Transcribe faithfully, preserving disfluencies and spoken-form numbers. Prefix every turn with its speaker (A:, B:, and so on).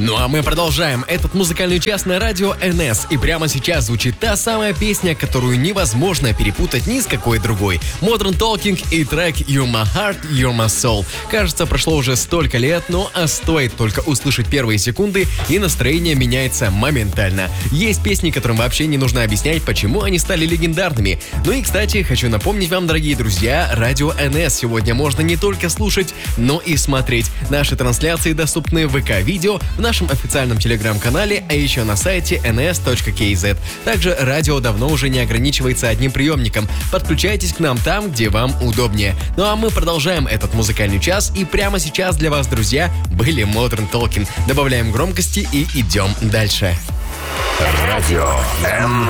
A: Ну а мы продолжаем этот музыкальный час на радио эн эс. И прямо сейчас звучит та самая песня, которую невозможно перепутать ни с какой другой. Modern Talking и трек You're My Heart, You're My Soul. Кажется, прошло уже столько лет, но а стоит только услышать первые секунды, и настроение меняется моментально. Есть песни, которым вообще не нужно объяснять, почему они стали легендарными. Ну и, кстати, хочу напомнить вам, дорогие друзья, радио эн эс сегодня можно не только слушать, но и смотреть. Наши трансляции доступны в ВК-видео, в нашем официальном телеграм-канале, а еще на сайте эн эс точка кей зет. Также радио давно уже не ограничивается одним приемником. Подключайтесь к нам там, где вам удобнее. Ну а мы продолжаем этот музыкальный час, и прямо сейчас для вас, друзья, были Modern Talking. Добавляем громкости и идем дальше.
B: Радио эн